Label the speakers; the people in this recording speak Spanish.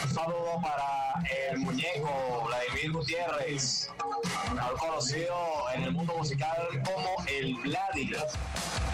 Speaker 1: Un saludo para el muñeco Vladimir Gutiérrez, mejor conocido en el mundo musical como el Vladi.